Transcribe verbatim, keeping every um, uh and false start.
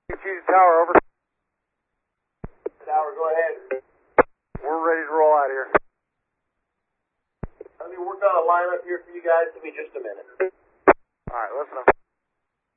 Fuji Tower, over. Tower, go ahead. We're ready to roll out here. Let me work on a lineup here for you guys. Give me just a minute. All right, listen up.